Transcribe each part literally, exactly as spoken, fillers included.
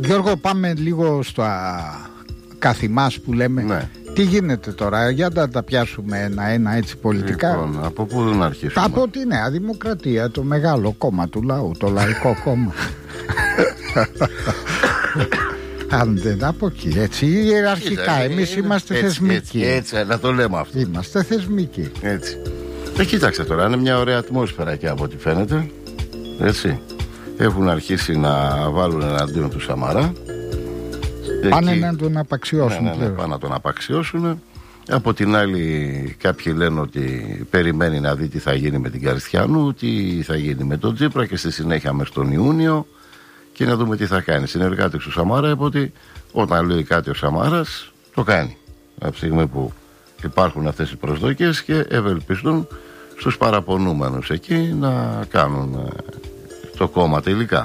Γιώργο, πάμε λίγο στο καθημάς που λέμε. Ναι. Τι γίνεται τώρα, για να τα πιάσουμε ένα-ένα έτσι πολιτικά. Λοιπόν, από πού να αρχίσουμε? Από τη Νέα Δημοκρατία, το μεγάλο κόμμα του λαού, το Λαϊκό Κόμμα. Αν δεν από εκεί, έτσι, ιεραρχικά. Εμείς είμαστε έτσι, θεσμικοί. Έτσι, έτσι, να το λέμε αυτό. Είμαστε θεσμικοί. Έτσι. Ε, κοίταξε τώρα, είναι μια ωραία ατμόσφαιρα και από ό,τι φαίνεται. Έτσι. Έχουν αρχίσει να βάλουν εναντίον του Σαμαρά. Πάνε Εκεί... να τον απαξιώσουν. Ναι, ναι, ναι, πάνε να τον απαξιώσουν. Από την άλλη, κάποιοι λένε ότι περιμένει να δει τι θα γίνει με την Καριστιανού, τι θα γίνει με τον Τσίπρα και στη συνέχεια μέχρι τον Ιούνιο και να δούμε τι θα κάνει. Συνεργάτη του Σαμάρα, είπε ότι όταν λέει κάτι ο Σαμάρας, το κάνει. Από τη στιγμή που υπάρχουν αυτές οι προσδοκίες και ευελπιστούν στους παραπονούμενους εκεί να κάνουν το κόμμα τελικά.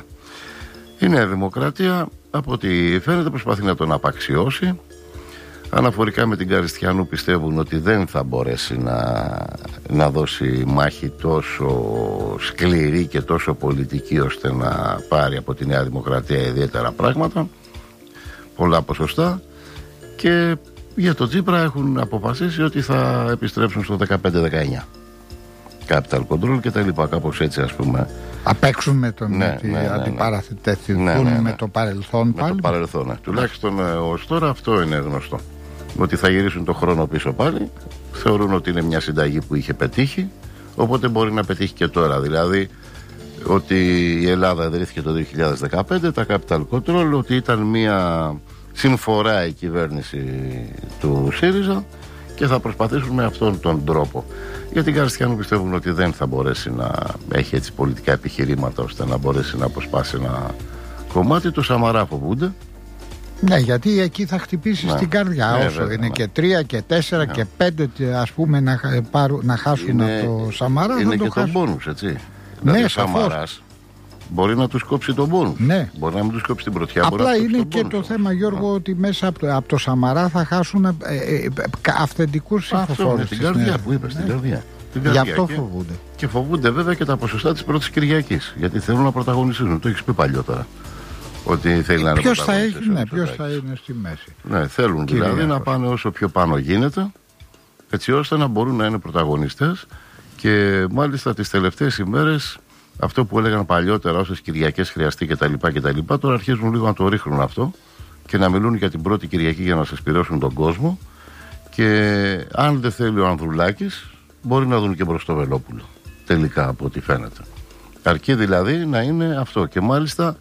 Η Νέα Δημοκρατία, από ό,τι φαίνεται, προσπαθεί να τον απαξιώσει. Αναφορικά με την Καριστιανού, πιστεύουν ότι δεν θα μπορέσει να, να δώσει μάχη τόσο σκληρή και τόσο πολιτική ώστε να πάρει από τη Νέα Δημοκρατία ιδιαίτερα πράγματα, πολλά ποσοστά. Και για τον Τσίπρα έχουν αποφασίσει ότι θα επιστρέψουν στο δεκαπέντε δεκαεννιά. Capital control και τα λοιπά, κάπως έτσι, ας πούμε. Απέξουν με τον ναι, ότι ναι, ναι, αντιπαραθετηθούν ναι, ναι, ναι. με το παρελθόν πάλι. Με το παρελθόν, ναι. Τουλάχιστον ως τώρα αυτό είναι γνωστό. Ότι θα γυρίσουν το χρόνο πίσω πάλι. Θεωρούν ότι είναι μια συνταγή που είχε πετύχει, οπότε μπορεί να πετύχει και τώρα. Δηλαδή ότι η Ελλάδα ιδρύθηκε το δύο χιλιάδες δεκαπέντε, τα Capital Control, ότι ήταν μια συμφορά η κυβέρνηση του ΣΥΡΙΖΑ και θα προσπαθήσουν με αυτόν τον τρόπο. Για την Καριστιανού πιστεύουν ότι δεν θα μπορέσει να έχει έτσι πολιτικά επιχειρήματα ώστε να μπορέσει να αποσπάσει ένα κομμάτι. Του Σαμαρά φοβούνται. Ναι, γιατί εκεί θα χτυπήσει ναι. στην καρδιά. Ναι, όσο βέβαια, είναι ναι. και τρία και τέσσερα ναι. και πέντε, ας πούμε, να, πάρουν, να χάσουν είναι, από το Σαμαρά. Είναι το και χάσουν. τον πόνους, έτσι. Ναι, δηλαδή ο Σαμαράς μπορεί να τους κόψει τον πόνους. Ναι. Μπορεί να μην τους κόψει την πρωτιά. Απλά είναι και το θέμα, Γιώργο, ότι μέσα από το, από το Σαμαρά θα χάσουν ε, ε, αυθεντικούς ψηφοφόρους. Την καρδιά που είπες, την καρδιά. Γι' αυτό και, φοβούνται. Και φοβούνται βέβαια και τα ποσοστά της πρώτης Κυριακής. Γιατί θέλουν να πρωταγωνιστούν. Το έχεις πει παλιότερα. Ότι θέλει να είναι ποιος θα, έχει, ναι, ποιος θα είναι στη μέση. Ναι, θέλουν Κυρία δηλαδή να πάνε όσο πιο πάνω γίνεται, έτσι ώστε να μπορούν να είναι πρωταγωνιστές. Και μάλιστα τις τελευταίες ημέρες, αυτό που έλεγαν παλιότερα, όσες Κυριακές χρειαστεί κτλ. κτλ. Τώρα αρχίζουν λίγο να το ρίχνουν αυτό και να μιλούν για την πρώτη Κυριακή για να συσπηρώσουν τον κόσμο. Και αν δεν θέλει ο Ανδρουλάκης, μπορεί να δουν και μπρος το Βελόπουλο. Τελικά, από ό,τι φαίνεται. Αρκεί δηλαδή να είναι αυτό. Και μάλιστα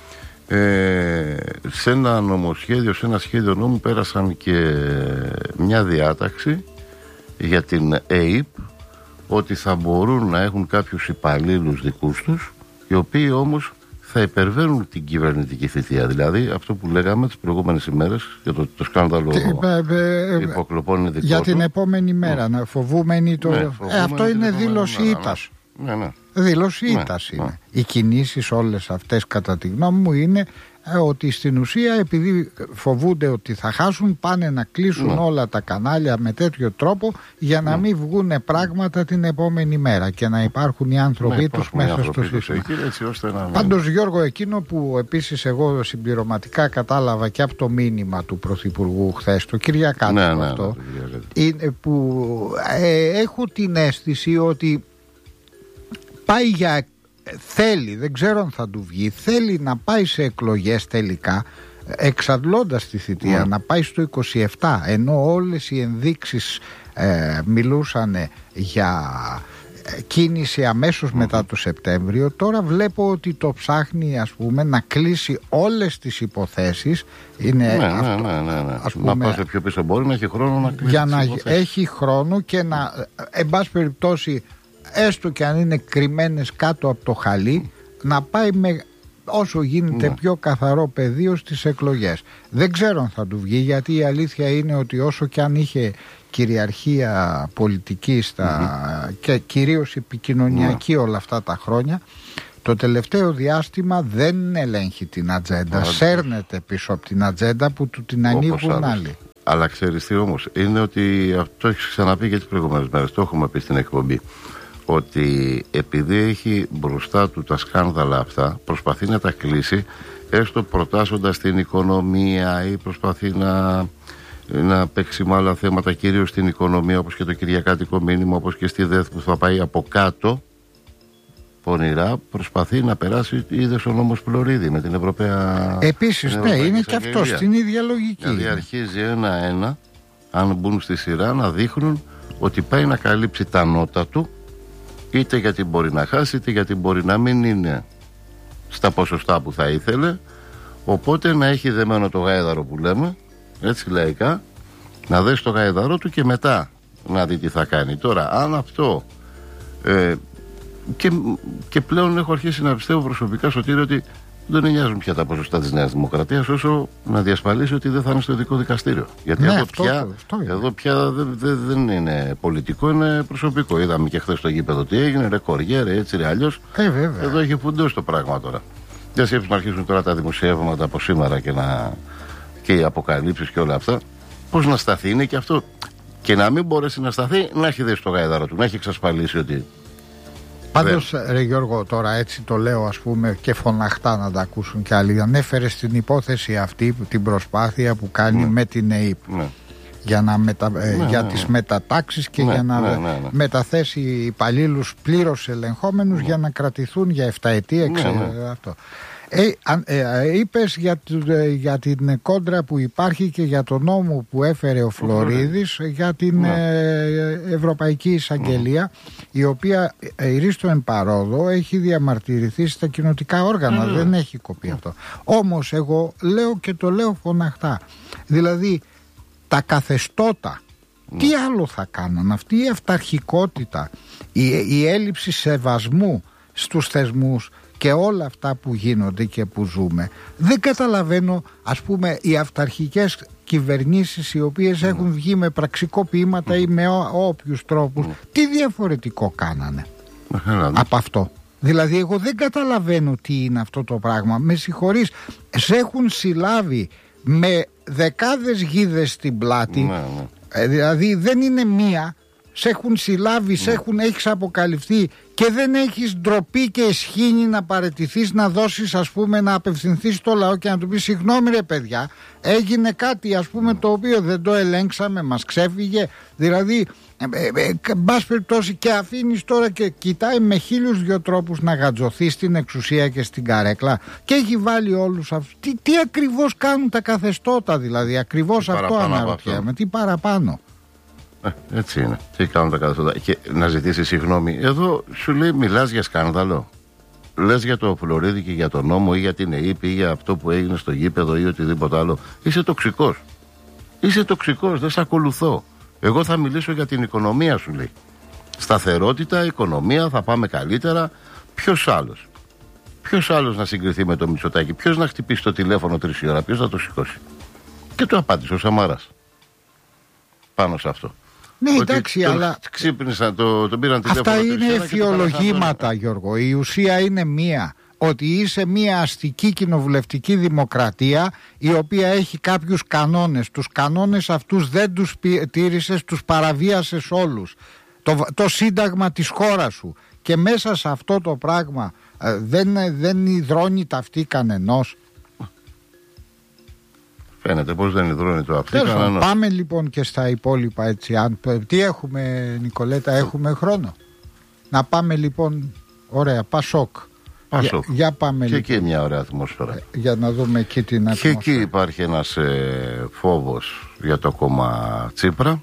ε, σε ένα νομοσχέδιο, σε ένα σχέδιο νόμου πέρασαν και μια διάταξη για την ΕΥΠ, ότι θα μπορούν να έχουν κάποιους υπαλλήλους δικούς τους, οι οποίοι όμως θα υπερβαίνουν την κυβερνητική θητεία. Δηλαδή αυτό που λέγαμε τις προηγούμενες ημέρες για το, το σκάνδαλο υποκλοπών ειδικών. Για την επόμενη μέρα, ναι. φοβούμενοι το... Ναι, φοβούμενοι ε, αυτό είναι δήλωση ήττας. Ναι, ναι. Δήλωση ήττας ναι, είναι. Ναι. Οι κινήσεις όλες αυτές, κατά τη γνώμη μου, είναι ε, ότι στην ουσία, επειδή φοβούνται ότι θα χάσουν, πάνε να κλείσουν ναι. όλα τα κανάλια με τέτοιο τρόπο για να ναι. μην βγουν πράγματα την επόμενη μέρα και να υπάρχουν οι άνθρωποι ναι, τους μέσα στο σύστημα. Να... Πάντως, Γιώργο, εκείνο που επίσης εγώ συμπληρωματικά κατάλαβα και από το μήνυμα του Πρωθυπουργού χθες, το Κυριακάτικο ναι, ναι, αυτό, ναι, ναι, είναι που ε, έχω την αίσθηση ότι πάει για... θέλει, δεν ξέρω αν θα του βγει, θέλει να πάει σε εκλογές τελικά, εξαντλώντας τη θητεία, mm. να πάει στο είκοσι επτά, ενώ όλες οι ενδείξεις ε, μιλούσαν για κίνηση αμέσως mm. μετά το Σεπτέμβριο. Τώρα βλέπω ότι το ψάχνει, ας πούμε, να κλείσει όλες τις υποθέσεις. Είναι ναι, αυτό, ναι, ναι, ναι, ναι. ας πούμε, να πάει πιο πίσω, μπορεί να έχει χρόνο να κλείσει. Για να έχει χρόνο και να, εν πάση περιπτώσει, έστω και αν είναι κρυμμένες κάτω από το χαλί, να πάει με όσο γίνεται ναι. πιο καθαρό πεδίο στις εκλογές. Δεν ξέρω αν θα του βγει, γιατί η αλήθεια είναι ότι όσο και αν είχε κυριαρχία πολιτική στα, mm-hmm. και κυρίως επικοινωνιακή mm-hmm. όλα αυτά τα χρόνια, το τελευταίο διάστημα δεν ελέγχει την ατζέντα. Mm-hmm. Σέρνεται πίσω από την ατζέντα που του την ανοίγουν άλλοι. Αλλά ξέρεις τι όμως, είναι ότι αυτό έχει ξαναπεί και τις προηγούμενες μέρες, το έχουμε πει στην εκπομπή, ότι επειδή έχει μπροστά του τα σκάνδαλα αυτά, προσπαθεί να τα κλείσει έστω προτάσσοντας την οικονομία ή προσπαθεί να, να παίξει με άλλα θέματα, κυρίως στην οικονομία, όπως και το κυριακάτικο μήνυμα, όπως και στη ΔΕΘ που θα πάει από κάτω πονηρά, προσπαθεί να περάσει. Είδες ο νόμος Φλωρίδη με την Ευρωπαία. Επίσης, ναι, είναι και αυτό στην ίδια λογική. Δηλαδή αρχίζει ένα-ένα, αν μπουν στη σειρά, να δείχνουν ότι πάει να καλύψει τα νότα του, είτε γιατί μπορεί να χάσει, είτε γιατί μπορεί να μην είναι στα ποσοστά που θα ήθελε. Οπότε να έχει δεμένο το γάιδαρο που λέμε, έτσι λαϊκά, να δέσει το γάιδαρο του και μετά να δει τι θα κάνει. Τώρα, αν αυτό ε, και, και πλέον έχω αρχίσει να πιστεύω προσωπικά, Σωτήρη, ότι δεν νοιάζουν πια τα ποσοστά της Νέας Δημοκρατίας, όσο να διασφαλίσει ότι δεν θα είναι στο ειδικό δικαστήριο. Γιατί ναι, εδώ, αυτό, πια, αυτό εδώ πια δεν δε, δεν είναι πολιτικό, είναι προσωπικό. Είδαμε και χθες στο γήπεδο τι έγινε, ρε κοριέ, ρε έτσι, ρε αλλιώς. Ε, βέβαια. Εδώ έχει φουντώσει το πράγμα τώρα. Δεν σκέφτεσαι να αρχίσουν τώρα τα δημοσιεύματα από σήμερα και, να, και οι αποκαλύψεις και όλα αυτά. Πώς να σταθεί, είναι και αυτό. Και να μην μπορέσει να σταθεί, να έχει δέσει το γάιδαρο του, να έχει εξασφαλίσει ότι. Πάντως, ρε Γιώργο, τώρα έτσι το λέω, ας πούμε, και φωναχτά να τα ακούσουν κι άλλοι. Ανέφερε στην υπόθεση αυτή την προσπάθεια που κάνει ναι. με την ΕΕΠ ναι. για, να μετα... ναι, για ναι, τις ναι. μετατάξεις και ναι, για να ναι, ναι, ναι. μεταθέσει υπαλλήλους πλήρως ελεγχόμενους ναι. για να κρατηθούν για εφταετία εξ... ναι, ναι. αυτό. Ε, ε, είπες για, για την κόντρα που υπάρχει και για τον νόμο που έφερε ο Φλωρίδης mm. για την mm. ε, Ευρωπαϊκή Εισαγγελία mm. η οποία ηρίστο εν παρόδο έχει διαμαρτυρηθεί στα κοινοτικά όργανα, mm. δεν έχει κοπεί mm. αυτό. Όμως εγώ λέω και το λέω φωναχτά, δηλαδή τα καθεστώτα mm. τι άλλο θα κάναν, αυτή η αυταρχικότητα, η, η έλλειψη σεβασμού στους θεσμούς και όλα αυτά που γίνονται και που ζούμε, δεν καταλαβαίνω, ας πούμε, οι αυταρχικές κυβερνήσεις οι οποίες mm. έχουν βγει με πραξικοπήματα mm. ή με ό, όποιους τρόπους mm. τι διαφορετικό κάνανε mm. από αυτό. Δηλαδή εγώ δεν καταλαβαίνω τι είναι αυτό το πράγμα. Με συγχωρείς, σε έχουν συλλάβει με δεκάδες γίδες στην πλάτη mm. ε, δηλαδή δεν είναι μία. Σε έχουν συλλάβει, σε έχουν, έχεις αποκαλυφθεί και δεν έχεις ντροπή και εσχήνη να παραιτηθείς, να δώσεις, ας πούμε, να απευθυνθείς στο λαό και να του πεις συγγνώμη ρε παιδιά, έγινε κάτι, ας πούμε, το οποίο δεν το ελέγξαμε, μας ξέφυγε. Δηλαδή ε, ε, μπας περιπτώσει, και αφήνεις τώρα και κοιτάει με χίλιους δυο τρόπους να γατζωθεί στην εξουσία και στην καρέκλα και έχει βάλει όλους αυτούς. Τι, τι ακριβώς κάνουν τα καθεστώτα, δηλαδή, ακριβώς τι αυτό αναρωτιέμαι, τι παραπάνω. Ε, έτσι είναι. Τι κάνουν τα καθεστώτα. Και να ζητήσει συγγνώμη. Εδώ σου λέει, μιλάς για σκάνδαλο. Λες για το Φλωρίδη και για τον νόμο ή για την ΕΕΠ ή για αυτό που έγινε στο γήπεδο ή οτιδήποτε άλλο. Είσαι τοξικός. Είσαι τοξικός. Δεν σε ακολουθώ. Εγώ θα μιλήσω για την οικονομία, σου λέει. Σταθερότητα, οικονομία, θα πάμε καλύτερα. Ποιος άλλος. Ποιος άλλος να συγκριθεί με το Μητσοτάκη. Ποιος να χτυπήσει το τηλέφωνο τρεις η ώρα. Ποιος θα το σηκώσει. Και το απάντησε ο Σαμαράς. Πάνω σε αυτό. Ναι, εντάξει, τον αλλά. Ξύπνησαν, το, τον πήραν τηλέφωνο. Αυτά είναι εφιολογήματα, Γιώργο. Η ουσία είναι μία. Ότι είσαι μία αστική κοινοβουλευτική δημοκρατία η οποία έχει κάποιους κανόνες. Τους κανόνες αυτούς δεν τους τήρησες, τους παραβίασες όλους. Το, το σύνταγμα της χώρας σου. Και μέσα σε αυτό το πράγμα ε, δεν, δεν υδρώνει τα αυτή κανενός. Φαίνεται πως δεν υδρώνει το αυτή κανένας. Πάμε λοιπόν και στα υπόλοιπα, έτσι. Αν, τι έχουμε, Νικολέτα, έχουμε χρόνο. Να πάμε λοιπόν, ωραία, Πασόκ. Πασόκ. Για, για πάμε και λοιπόν. εκεί μια ωραία ατμόσφαιρα. Ε, για να δούμε εκεί την ατμόσφαιρα. Και εκεί υπάρχει ένας ε, φόβος για το κόμμα Τσίπρα.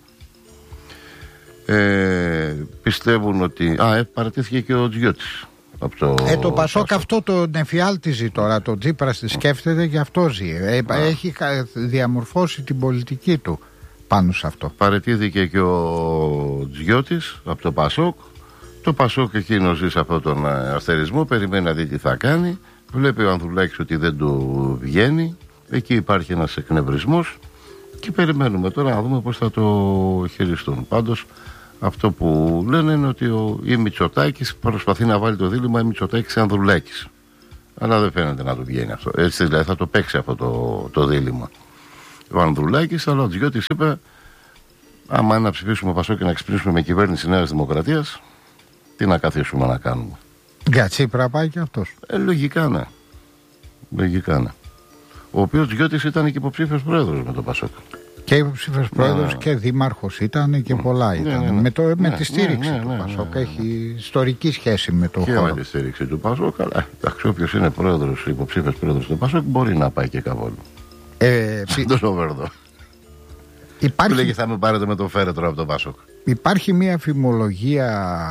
Ε, πιστεύουν ότι... Α, ε, παρατήθηκε και ο Τζιώτης. Το... Ε, το Πασόκ αυτό το νεφιάλτιζει τώρα. Το Τσίπρας τη σκέφτεται και αυτό ζει. Ε, έχει διαμορφώσει την πολιτική του πάνω σε αυτό. Παραιτήθηκε και ο Τζιώτης από το Πασόκ. Το Πασόκ εκείνο ζει σε αυτόν τον αστερισμό. Περιμένει να δει τι θα κάνει. Βλέπει ο Ανδρουλάκης ότι δεν του βγαίνει. Εκεί υπάρχει ένας εκνευρισμός. Και περιμένουμε τώρα να δούμε πώς θα το χειριστούν. Πάντως αυτό που λένε είναι ότι ο ή Μητσοτάκης προσπαθεί να βάλει το δίλημμα ή Μητσοτάκης Ανδρουλάκης. Αλλά δεν φαίνεται να του βγαίνει αυτό. Έτσι δηλαδή θα το παίξει αυτό το, το δίλημμα. Ο Ανδρουλάκης, αλλά ο Τζιώτης είπε, άμα είναι να ψηφίσουμε Πασόκ και να ξυπνήσουμε με κυβέρνηση Νέας Δημοκρατίας, τι να καθίσουμε να κάνουμε. Για Τσίπρα πάει και αυτός. Ε, λογικά ναι. Λογικά, ναι. Ο οποίος Γιώτης ήταν και υποψήφιος πρόεδρος με τον Πασόκ. Και υποψήφιος πρόεδρος ναι. και δήμαρχος ήταν και πολλά ήταν. Ναι, ναι, ναι. Με, το, με ναι, τη στήριξη ναι, ναι, του ναι, Πασόκ. Ναι, ναι, ναι. Έχει ιστορική σχέση με το και χώρο. Και με τη στήριξη του Πασόκ. Αλλά όποιος είναι πρόεδρος, υποψήφιος πρόεδρος του Πασόκ μπορεί να πάει και κάπου. Ε, Σαν τον Σοβέρδο. Υπάρχει... Που λέγει θα με πάρετε με το φέρετρο από τον Πασόκ. Υπάρχει μια φημολογία.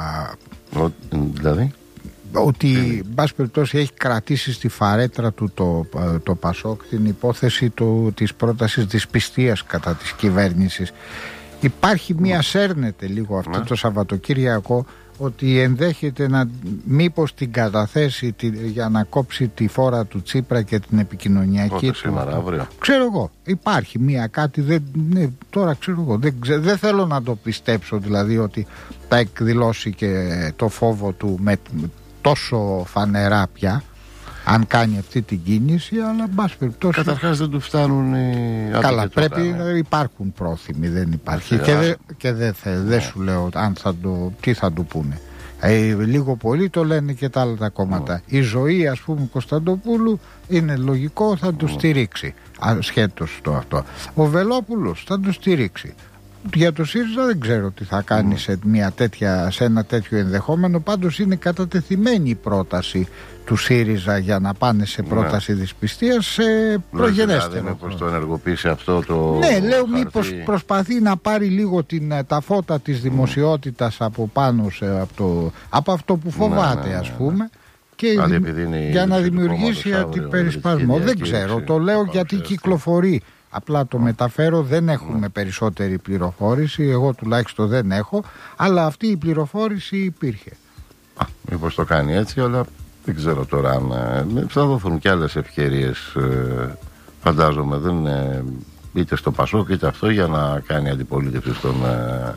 Ο, δηλαδή. Ότι, εν πάση περιπτώσει, έχει κρατήσει στη φαρέτρα του το, το Πασόκ την υπόθεση του, της πρότασης δυσπιστίας κατά της κυβέρνησης. Υπάρχει μία, σέρνεται λίγο αυτό το Σαββατοκύριακο, ότι ενδέχεται να μήπως την καταθέσει τη, για να κόψει τη φόρα του Τσίπρα και την επικοινωνιακή του. Σήμερα, αύριο. Ξέρω εγώ, υπάρχει μία κάτι, δεν, ναι, τώρα ξέρω εγώ, δεν, δεν θέλω να το πιστέψω δηλαδή ότι θα εκδηλώσει και το φόβο του με τόσο φανερά πια, αν κάνει αυτή την κίνηση, αλλά μπας περιπτώσει. Καταρχάς δεν του φτάνουν οι. Καλά, πρέπει να υπάρχουν πρόθυμοι, δεν υπάρχει. Και, δε, και δεν δε, δε σου λέω αν θα το, τι θα του πούνε. Ε, λίγο πολύ το λένε και τα άλλα τα κόμματα. Mm. Η ζωή, ας πούμε, Κωνσταντοπούλου είναι λογικό, θα το mm. στηρίξει. Ασχέτως το αυτό. Ο Βελόπουλος θα το στηρίξει. Για το ΣΥΡΙΖΑ δεν ξέρω τι θα κάνει mm. σε, μια τέτοια, σε ένα τέτοιο ενδεχόμενο. Πάντως είναι κατατεθειμένη η πρόταση του ΣΥΡΙΖΑ για να πάνε σε πρόταση mm. δυσπιστίας σε προγενέστερο. Δηλαδή μήπως το ενεργοποιήσει αυτό το. Ναι, λέω μήπως προσπαθεί να πάρει λίγο την, τα φώτα της δημοσιότητας mm. από πάνω σε, από, το, από αυτό που φοβάται, mm. ας πούμε. Και δηλαδή, για να δημιουργήσει αντιπερισπασμό. Δεν ξέρω, το λέω γιατί κυκλοφορεί. Απλά το μεταφέρω, δεν έχουμε περισσότερη πληροφόρηση, εγώ τουλάχιστον δεν έχω, αλλά αυτή η πληροφόρηση υπήρχε. Α, μήπως το κάνει έτσι, αλλά δεν ξέρω τώρα αν ε, θα δοθούν και άλλες ευκαιρίες, ε, φαντάζομαι, δεν είναι είτε στο Πασόκ είτε αυτό για να κάνει αντιπολίτευση στον, ε,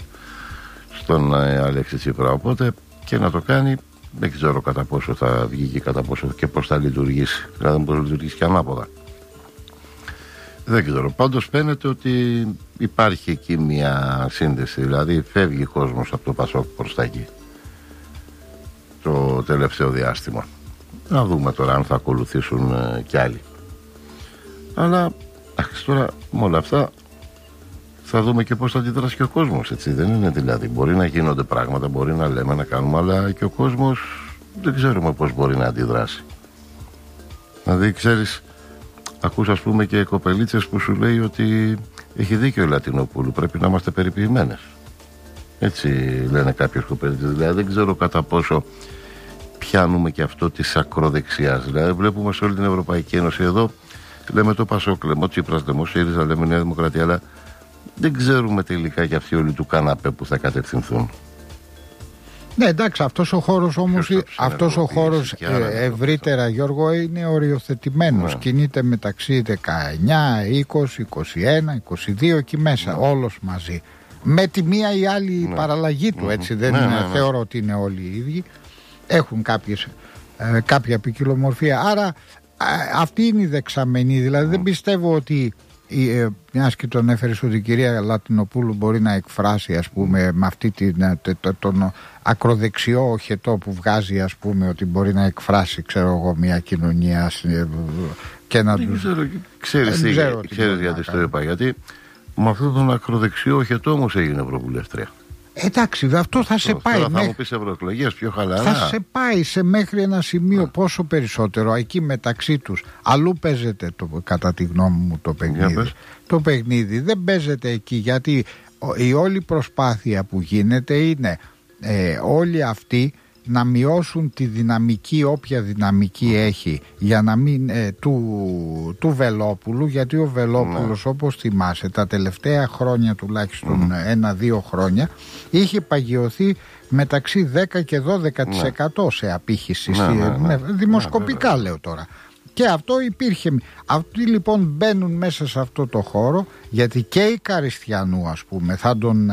στον ε, Αλέξη Τσίπρα, οπότε και να το κάνει δεν ξέρω κατά πόσο θα βγει και κατά πόσο και πώς θα λειτουργήσει, δηλαδή πώς θα λειτουργήσει και ανάποδα. Δεν ξέρω. Πάντως φαίνεται ότι υπάρχει εκεί μια σύνδεση. Δηλαδή φεύγει ο κόσμος από το Πασόκ προς τα εκεί το τελευταίο διάστημα. Να δούμε τώρα αν θα ακολουθήσουν ε, κι άλλοι. Αλλά αχ, τώρα με όλα αυτά θα δούμε και πώς θα αντιδράσει και ο κόσμος. Έτσι δεν είναι δηλαδή. Μπορεί να γίνονται πράγματα, μπορεί να λέμε να κάνουμε, αλλά και ο κόσμος δεν ξέρουμε πώς μπορεί να αντιδράσει. Δηλαδή ξέρεις, ακούς ας πούμε και κοπελίτσες που σου λέει ότι έχει δίκιο η Λατινοπούλου, πρέπει να είμαστε περιποιημένες. Έτσι λένε κάποιες κοπελίτσες. Δηλαδή δεν ξέρω κατά πόσο πιάνουμε και αυτό της ακροδεξιάς. Δηλαδή βλέπουμε σε όλη την Ευρωπαϊκή Ένωση εδώ, λέμε το Πασόκ, λέμε ο Τσίπρας, λέμε ο ΣΥΡΙΖΑ, λέμε Νέα Δημοκρατία, αλλά δεν ξέρουμε τελικά και αυτοί όλοι του καναπέ που θα κατευθυνθούν. Ναι, εντάξει, αυτός ο χώρος όμως, αυτός ο χώρος ε, ευρύτερα αυτό. Γιώργο, είναι οριοθετημένος. Ναι. Κινείται μεταξύ δεκαεννιά, είκοσι, είκοσι ένα, είκοσι δύο εκεί μέσα, ναι. όλος μαζί. Με τη μία ή άλλη ναι. παραλλαγή του, έτσι, δεν ναι, ναι, ναι. θεωρώ ότι είναι όλοι οι ίδιοι. Έχουν κάποιες, ε, κάποια ποικιλομορφία. Άρα ε, αυτή είναι η δεξαμενή, δηλαδή mm. δεν πιστεύω ότι Ε, μιας και τον έφερες ότι η κυρία Λατινοπούλου μπορεί να εκφράσει ας πούμε με αυτή την, το, τον ακροδεξιό οχετό που βγάζει ας πούμε ότι μπορεί να εκφράσει ξέρω εγώ μια κοινωνία και να τους... ξέρω, ξέρεις, τι, ξέρω ξέρεις γιατί το είπα, γιατί με αυτόν τον ακροδεξιό οχετό όμως έγινε ευρωβουλευτρία. Εντάξει, αυτό θα σε πάει. Θα μου πεις ευρωεκλογές πιο χαλαρά. Θα σε πάει σε μέχρι ένα σημείο yeah. πόσο περισσότερο. Εκεί μεταξύ τους. Αλλού παίζεται το, κατά τη γνώμη μου το παιχνίδι. Το παιχνίδι δεν παίζεται εκεί γιατί η όλη προσπάθεια που γίνεται είναι ε, όλοι αυτοί να μειώσουν τη δυναμική, όποια δυναμική έχει, για να μην ε, του, του Βελόπουλου, γιατί ο Βελόπουλος mm. όπως θυμάσαι τα τελευταία χρόνια τουλάχιστον mm. ένα-δύο χρόνια είχε παγιωθεί μεταξύ δέκα και δώδεκα τοις εκατό mm. σε απήχηση mm. mm. με, δημοσκοπικά mm. λέω τώρα. Και αυτό υπήρχε. Αυτοί λοιπόν μπαίνουν μέσα σε αυτό το χώρο, γιατί και η Καριστιανού ας πούμε θα τον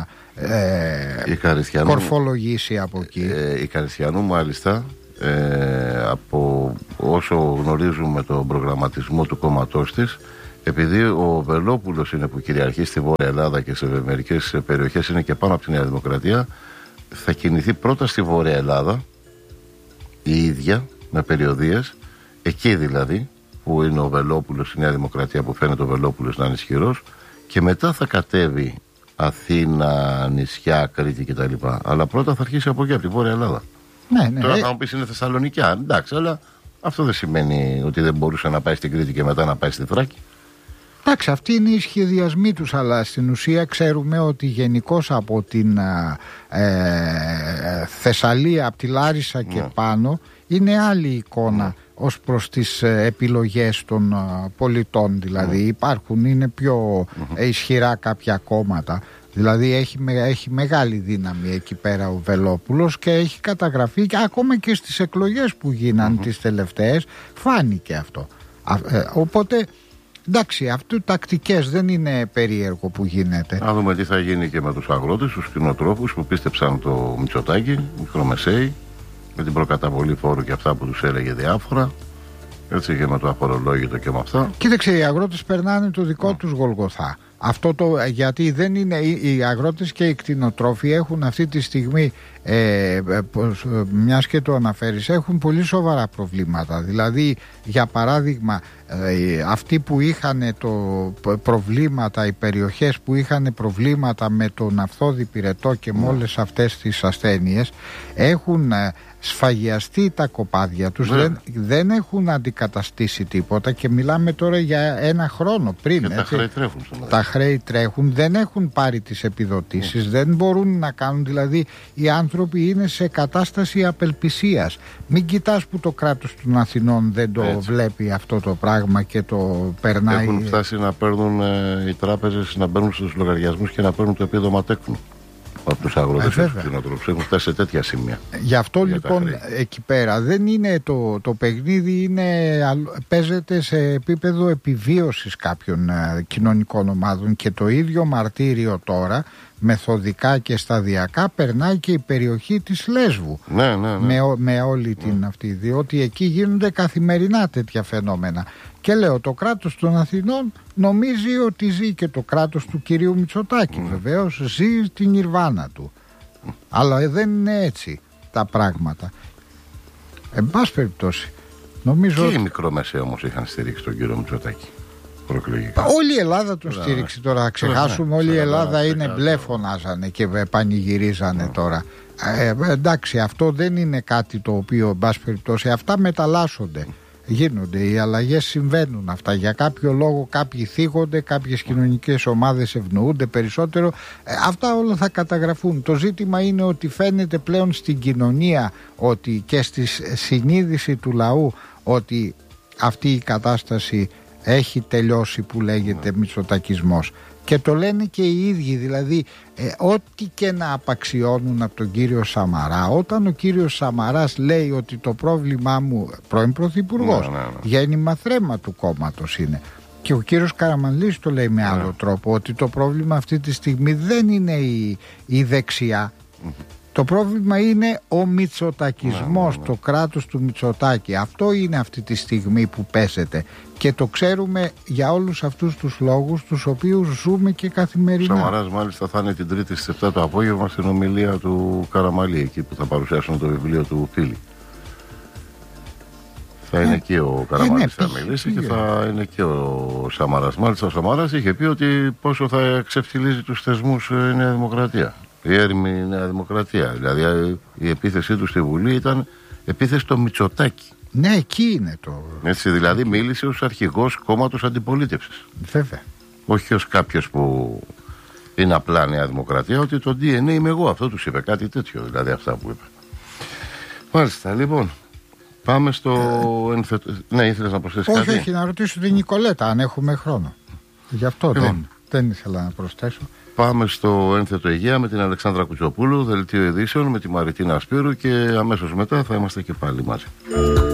ε, κορφολογήσει από εκεί. Ε, η Καριστιανού μάλιστα ε, από όσο γνωρίζουμε τον προγραμματισμό του κόμματός της, επειδή ο Βελόπουλος είναι που κυριαρχεί στη Βόρεια Ελλάδα και σε μερικές περιοχές είναι και πάνω από τη Νέα Δημοκρατία, θα κινηθεί πρώτα στη Βόρεια Ελλάδα η ίδια με περιοδίες. εκεί δηλαδή που είναι ο Βελόπουλος, η Νέα Δημοκρατία, που φαίνεται ο Βελόπουλος να είναι ισχυρός, και μετά θα κατέβει Αθήνα, νησιά, Κρήτη κτλ. Αλλά πρώτα θα αρχίσει από εκεί, από τη Βόρεια Ελλάδα. Ναι, ναι. Τώρα θα μου πεις είναι Θεσσαλονικιά, εντάξει, αλλά αυτό δεν σημαίνει ότι δεν μπορούσε να πάει στην Κρήτη και μετά να πάει στη Θράκη. Εντάξει, αυτοί είναι οι σχεδιασμοί τους, αλλά στην ουσία ξέρουμε ότι γενικώς από την ε, Θεσσαλία, από τη Λάρισα και ναι. πάνω, είναι άλλη εικόνα ναι. ως προς τις επιλογές των πολιτών. Δηλαδή ναι. υπάρχουν, είναι πιο mm-hmm. ισχυρά κάποια κόμματα. Δηλαδή έχει, έχει μεγάλη δύναμη εκεί πέρα ο Βελόπουλος και έχει καταγραφεί και ακόμα και στις εκλογές που γίναν mm-hmm. τις τελευταίες φάνηκε αυτό. Ε, οπότε εντάξει, αυτού τακτικές, δεν είναι περίεργο που γίνεται. Να δούμε τι θα γίνει και με τους αγρότες, τους κτηνοτρόφους που πίστεψαν το Μητσοτάκη, μικρομεσαίοι, με την προκαταβολή φόρου και αυτά που τους έλεγε διάφορα. Έτσι και με το αφορολόγητο και με αυτά. Κοίταξε, οι αγρότες περνάνε το δικό mm. τους Γολγοθά. Αυτό το, γιατί δεν είναι, οι αγρότες και οι κτηνοτρόφοι έχουν αυτή τη στιγμή, ε, μιας και το αναφέρεις, έχουν πολύ σοβαρά προβλήματα. Δηλαδή, για παράδειγμα, ε, αυτοί που είχαν το προβλήματα, οι περιοχές που είχαν προβλήματα με τον Αυθόδη Πυρετό και με όλες αυτές τις ασθένειες, έχουν ε, σφαγιαστεί τα κοπάδια τους, δεν, δεν έχουν αντικαταστήσει τίποτα και μιλάμε τώρα για ένα χρόνο πριν. Και έτσι, τα χρέη τρέχουν. Τα χρέη τρέχουν, δεν έχουν πάρει τις επιδοτήσεις, mm. δεν μπορούν να κάνουν, δηλαδή οι άνθρωποι είναι σε κατάσταση απελπισίας. Μην κοιτάς που το κράτος των Αθηνών δεν το έτσι. βλέπει αυτό το πράγμα και το περνάει. Έχουν φτάσει να παίρνουν ε, οι τράπεζες, να μπαίνουν στους λογαριασμούς και να παίρνουν το επίδομα τέκνου από τους αγρότες και τους κτηνοτρόφους. Έχουν φτάσει σε τέτοια σημεία. Γι' αυτό για λοιπόν εκεί πέρα δεν είναι το, το παιχνίδι, είναι, παίζεται σε επίπεδο επιβίωσης κάποιων ε, κοινωνικών ομάδων και το ίδιο μαρτύριο τώρα μεθοδικά και σταδιακά περνάει και η περιοχή της Λέσβου. Ναι, ναι, ναι. Με, με όλη την ναι. αυτή, διότι εκεί γίνονται καθημερινά τέτοια φαινόμενα. Και λέω, το κράτος των Αθηνών νομίζει ότι ζει, και το κράτος του κυρίου Μητσοτάκη mm. βεβαίως ζει την Ιρβάνα του. Mm. Αλλά δεν είναι έτσι τα πράγματα. Εν πάση περιπτώσει, νομίζω... Και οι μικρομεσαίοι όμως είχαν στηρίξει τον κύριο Μητσοτάκη. Όλη η Ελλάδα τον στήριξε τώρα. Να ξεχάσουμε, όλη η Ελλάδα είναι μπλε, φωνάζανε και πανηγυρίζανε τώρα. Ε, εντάξει, αυτό δεν είναι κάτι το οποίο, εν πάση περιπτώσει, αυτά μεταλλάσσονται. Γίνονται, οι αλλαγές συμβαίνουν αυτά. Για κάποιο λόγο κάποιοι θίγονται, κάποιες κοινωνικές ομάδες ευνοούνται περισσότερο. Ε, αυτά όλα θα καταγραφούν. Το ζήτημα είναι ότι φαίνεται πλέον στην κοινωνία ότι και στη συνείδηση του λαού ότι αυτή η κατάσταση έχει τελειώσει, που λέγεται μητσοτακισμός. Και το λένε και οι ίδιοι, δηλαδή ε, ό,τι και να απαξιώνουν από τον κύριο Σαμαρά, όταν ο κύριος Σαμαράς λέει ότι το πρόβλημά μου, πρώην πρωθυπουργός, ναι, ναι, ναι. γέννημα θρέμα του κόμματος είναι, και ο κύριος Καραμανλής το λέει με άλλο ναι. τρόπο, ότι το πρόβλημα αυτή τη στιγμή δεν είναι η, η δεξιά. Το πρόβλημα είναι ο μητσοτακισμός, ναι, ναι, ναι. το κράτος του Μητσοτάκη. Αυτό είναι αυτή τη στιγμή που πέσεται. Και το ξέρουμε για όλους αυτούς τους λόγους, τους οποίους ζούμε και καθημερινά. Ο Σαμαράς μάλιστα θα είναι την Τρίτη στις επτά το απόγευμα στην ομιλία του Καραμαλή, εκεί που θα παρουσιάσουν το βιβλίο του Φίλη. Θα είναι ε, εκεί ο Καραμαλής ε, ναι, θα μιλήσει και θα είναι και ο Σαμαράς. Μάλιστα ο Σαμαράς είχε πει ότι πόσο θα εξευθυλίζει τους θεσμούς η Νέα Δημοκρατία. Η έρημη Νέα Δημοκρατία. Δηλαδή η επίθεσή του στη Βουλή ήταν επίθεση στο Μητσοτάκη. Ναι, εκεί είναι το. Έτσι, δηλαδή μίλησε ως αρχηγός κόμματος αντιπολίτευσης. Βέβαια. Όχι ως κάποιος που είναι απλά Νέα Δημοκρατία, ότι το ντι εν έι είμαι εγώ. Αυτό τους είπε, κάτι τέτοιο, δηλαδή αυτά που είπε. Μάλιστα, λοιπόν. Πάμε στο ε... ενθετο... Ναι, ήθελες να προσθέσεις όχι, κάτι? Όχι, όχι, να ρωτήσω την Νικολέτα αν έχουμε χρόνο. Γι' αυτό λοιπόν. δεν, δεν ήθελα να προσθέσω. Πάμε στο ένθετο Αιγαία με την Αλεξάνδρα Κουτσοπούλου, δελτίο ειδήσεων με τη Μαριτίνα Σπύρου, και αμέσως μετά θα είμαστε και πάλι μαζί.